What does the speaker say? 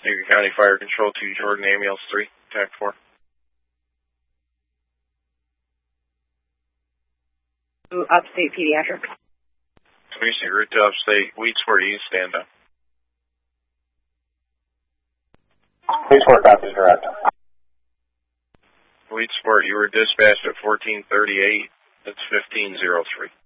Edgar County Fire Control to Jordan Ambulance 3, TAC 4. Upstate Pediatric. 26, route to Upstate. Weedsport East, stand up. Weedsport, copy, direct. Weedsport, you were dispatched at 1438. That's 1503.